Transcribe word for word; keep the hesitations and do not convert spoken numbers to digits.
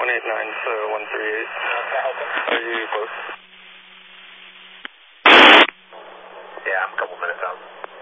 one eight nine, one three eight. Are you both? Yeah, I'm a couple minutes out.